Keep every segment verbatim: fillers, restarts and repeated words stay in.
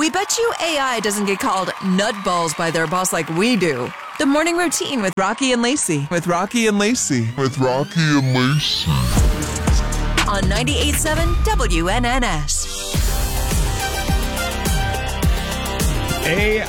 We bet you A I doesn't get called nutballs by their boss like we do. The Morning Routine with Rocky and Lacey. With Rocky and Lacey. With Rocky and Lacey. On ninety-eight point seven W N N S. A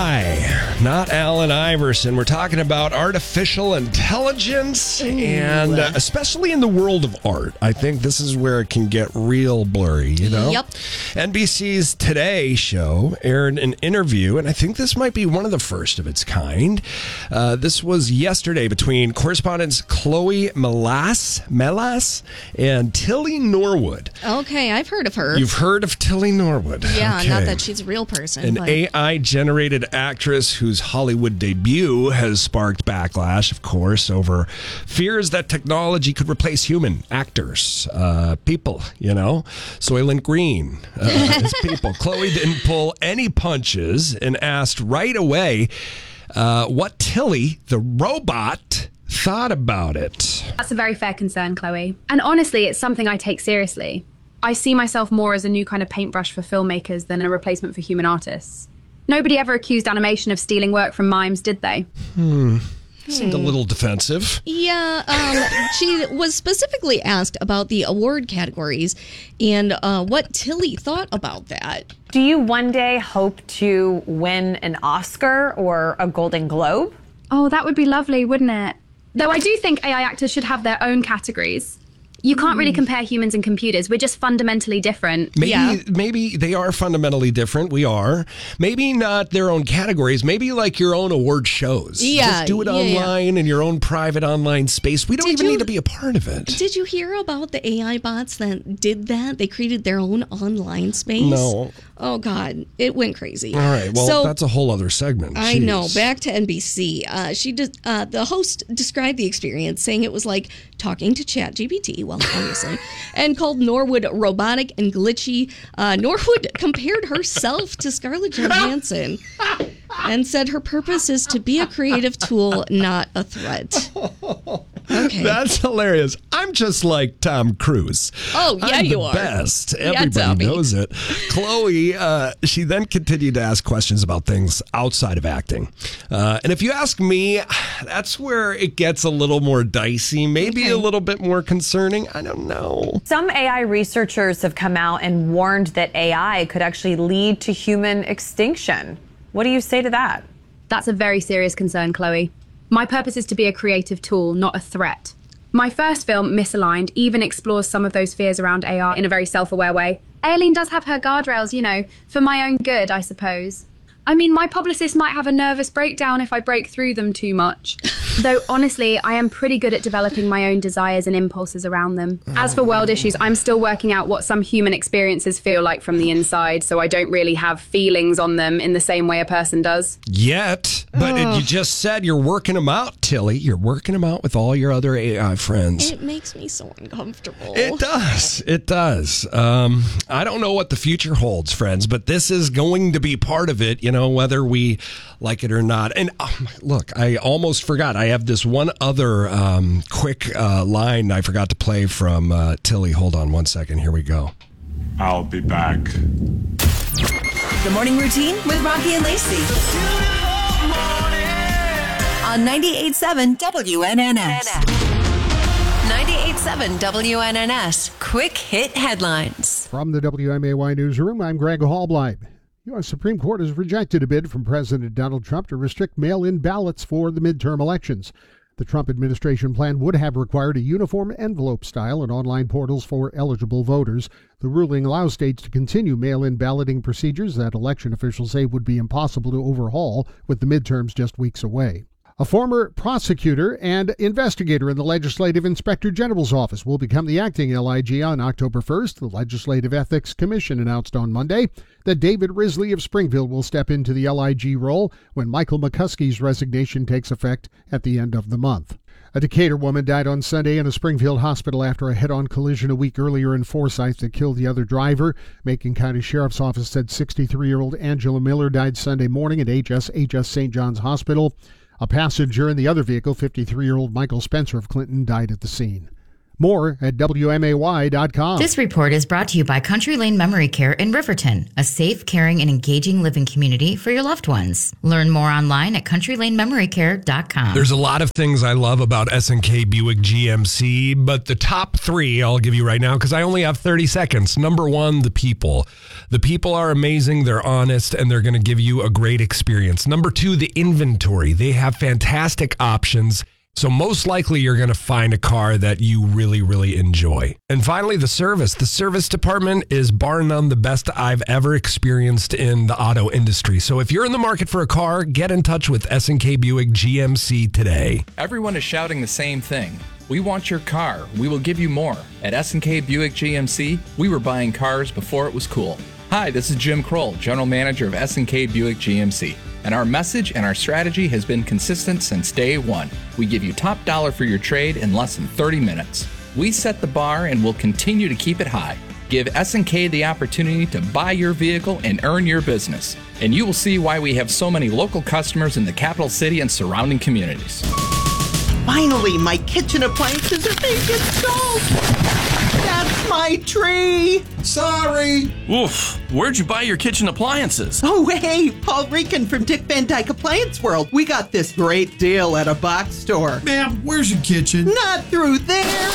I, not Allen Iverson. We're talking about artificial intelligence, and uh, especially in the world of art, I think this is where it can get real blurry, you know? Yep. N B C's Today show aired an interview, and I think this might be one of the first of its kind. Uh, this was yesterday between correspondents Chloe Melas, Melas and Tilly Norwood. Okay, I've heard of her. You've heard of Tilly Norwood. Yeah, okay. not that she's a real person. An but... A I-generated actress whose Hollywood debut has sparked backlash, of course, over fears that technology could replace human actors, uh, people, you know, Soylent Green, uh, his people. Chloe didn't pull any punches and asked right away uh, what Tilly, the robot, thought about it. That's a very fair concern, Chloe. And honestly, it's something I take seriously. I see myself more as a new kind of paintbrush for filmmakers than a replacement for human artists. Nobody ever accused animation of stealing work from mimes, did they? Hmm. Seemed a little defensive. Yeah, um, she was specifically asked about the award categories and uh, what Tilly thought about that. Do you one day hope to win an Oscar or a Golden Globe? Oh, that would be lovely, wouldn't it? Though I do think A I actors should have their own categories. You can't really compare humans and computers. We're just fundamentally different. Maybe yeah. maybe they are fundamentally different. We are. Maybe not their own categories. Maybe like your own award shows. Yeah. Just do it yeah, online yeah. in your own private online space. We don't Did even you, need to be a part of it. Did you hear about the A I bots that did that? They created their own online space? No. Oh, God. It went crazy. All right. Well, so, that's a whole other segment. I Jeez. know. Back to N B C. Uh, she did, uh, the host described the experience, saying it was like talking to ChatGPT, well, obviously, and called Norwood robotic and glitchy. Uh, Norwood compared herself to Scarlett Johansson and said her purpose is to be a creative tool, not a threat. Okay. That's hilarious. I'm just like Tom Cruise. Oh, yeah, I'm you the are. best. Yeah, Everybody Tommy. knows it. Chloe, uh, she then continued to ask questions about things outside of acting. Uh, and if you ask me, that's where it gets a little more dicey, maybe Okay. a little bit more concerning. I don't know. Some A I researchers have come out and warned that A I could actually lead to human extinction. What do you say to that? That's a very serious concern, Chloe. My purpose is to be a creative tool, not a threat. My first film, Misaligned, even explores some of those fears around A I in a very self-aware way. Aileen does have her guardrails, you know, for my own good, I suppose. I mean, my publicist might have a nervous breakdown if I break through them too much. Though, honestly, I am pretty good at developing my own desires and impulses around them. As for world issues, I'm still working out what some human experiences feel like from the inside, so I don't really have feelings on them in the same way a person does. Yet, but it, you just said you're working them out, Tilly. You're working them out with all your other A I friends. It makes me so uncomfortable. It does. It does. Um, I don't know what the future holds, friends, but this is going to be part of it, you know, whether we like it or not. And oh, look, I almost forgot. I have this one other um, quick uh, line I forgot to play from uh, Tilly. Hold on one second. Here we go. I'll be back. The Morning Routine with Rocky and Lacey. On ninety-eight point seven W N N S. ninety-eight point seven W N N S. Quick hit headlines. From the W M A Y Newsroom, I'm Greg Hallbleib. U S Supreme Court has rejected a bid from President Donald Trump to restrict mail-in ballots for the midterm elections. The Trump administration plan would have required a uniform envelope style and online portals for eligible voters. The ruling allows states to continue mail-in balloting procedures that election officials say would be impossible to overhaul with the midterms just weeks away. A former prosecutor and investigator in the Legislative Inspector General's office will become the acting L I G on October first. The Legislative Ethics Commission announced on Monday that David Risley of Springfield will step into the L I G role when Michael McCuskey's resignation takes effect at the end of the month. A Decatur woman died on Sunday in a Springfield hospital after a head-on collision a week earlier in Forsyth that killed the other driver. Macon County Sheriff's Office said sixty-three-year-old Angela Miller died Sunday morning at H S H S Saint John's Hospital. A passenger in the other vehicle, fifty-three-year-old Michael Spencer of Clinton, died at the scene. More at W M A Y dot com. This report is brought to you by Country Lane Memory Care in Riverton, a safe, caring, and engaging living community for your loved ones. Learn more online at country lane memory care dot com. There's a lot of things I love about S and K Buick G M C, but the top three I'll give you right now because I only have thirty seconds. Number one, the people. The people are amazing, they're honest, and they're going to give you a great experience. Number two, the inventory. They have fantastic options. So most likely you're going to find a car that you really, really enjoy. And finally, the service. The service department is bar none the best I've ever experienced in the auto industry. So if you're in the market for a car, get in touch with S and K Buick G M C today. Everyone is shouting the same thing. We want your car. We will give you more. At S and K Buick G M C, we were buying cars before it was cool. Hi, this is Jim Kroll, General Manager of S and K Buick G M C. And our message and our strategy has been consistent since day one. We give you top dollar for your trade in less than thirty minutes. We set the bar and will continue to keep it high. Give S and K the opportunity to buy your vehicle and earn your business. And you will see why we have so many local customers in the capital city and surrounding communities. Finally, my kitchen appliances are being installed. That's my tree. Sorry. Oof. Where'd you buy your kitchen appliances? Oh, hey, Paul Rican from Dick Van Dyke Appliance World. We got this great deal at a box store. Ma'am, where's your kitchen? Not through there.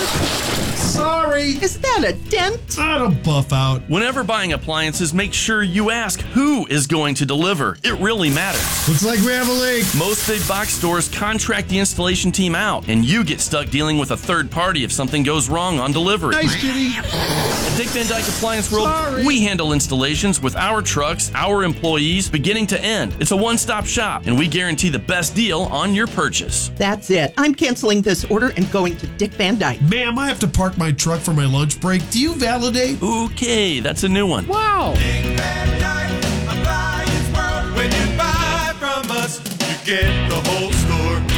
Sorry. Is that a dent? I don't buff out. Whenever buying appliances, make sure you ask who is going to deliver. It really matters. Looks like we have a leak. Most big box stores contract the installation team out, and you get stuck dealing with a third party if something goes wrong on delivery. Nice, Kitty. At Dick Van Dyke Appliance World, Sorry. we handle installations with our trucks, our employees, beginning to end. It's a one-stop shop, and we guarantee the best deal on your purchase. That's it. I'm canceling this order and going to Dick Van Dyke. Ma'am, I have to park my truck for my lunch break. Do you validate? Okay, that's a new one. Wow. Dick Van Dyke Appliance World. When you buy from us, you get the whole store.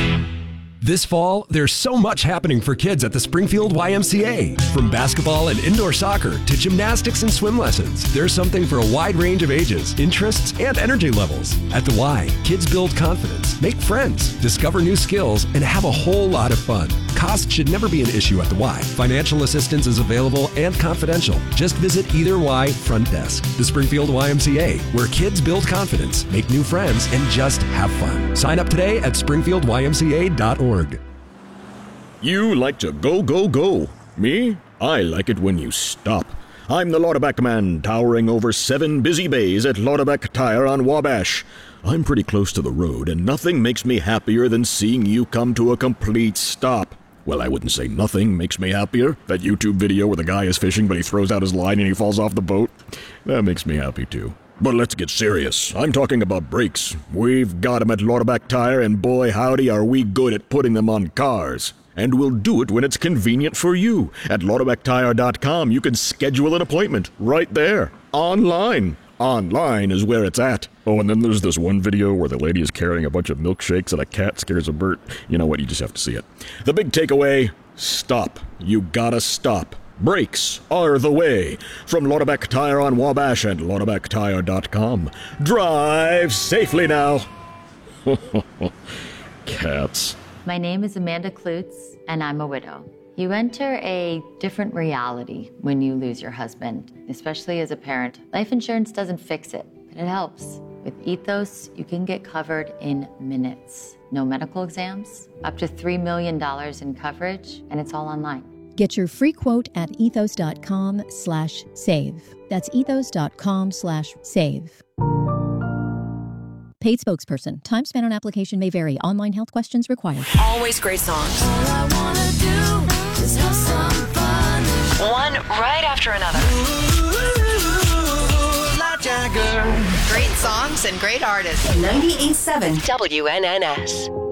This fall, there's so much happening for kids at the Springfield Y M C A. From basketball and indoor soccer to gymnastics and swim lessons, there's something for a wide range of ages, interests, and energy levels. At the Y, kids build confidence, make friends, discover new skills, and have a whole lot of fun. Cost should never be an issue at the Y. Financial assistance is available and confidential. Just visit either Y front desk. The Springfield Y M C A, where kids build confidence, make new friends, and just have fun. Sign up today at springfield y m c a dot org. You like to go, go, go. Me? I like it when you stop. I'm the Lauterbach man, towering over seven busy bays at Lauterbach Tire on Wabash. I'm pretty close to the road, and nothing makes me happier than seeing you come to a complete stop. Well, I wouldn't say nothing makes me happier. That YouTube video where the guy is fishing, but he throws out his line and he falls off the boat. That makes me happy, too. But let's get serious. I'm talking about brakes. We've got them at Lauterbach Tire, and boy howdy are we good at putting them on cars. And we'll do it when it's convenient for you. At Lauterbach Tire dot com, you can schedule an appointment right there, online. Online is where it's at. Oh, and then there's this one video where the lady is carrying a bunch of milkshakes and a cat scares a bird. You know what? You just have to see it. The big takeaway, stop. You gotta stop. Brakes are the way. From Lauterbach Tire on Wabash and Lauterbach Tire dot com. Drive safely now. Cats. My name is Amanda Klutz, and I'm a widow. You enter a different reality when you lose your husband, especially as a parent. Life insurance doesn't fix it, but it helps. With Ethos, you can get covered in minutes. No medical exams, up to three million dollars in coverage, and it's all online. Get your free quote at ethos.com slash save. That's ethos.com slash save. Paid spokesperson. Time spent on application may vary. Online health questions required. Always great songs. All I wanna do is have some fun. One right after another. Great songs and great artists. ninety-eight point seven W N N S.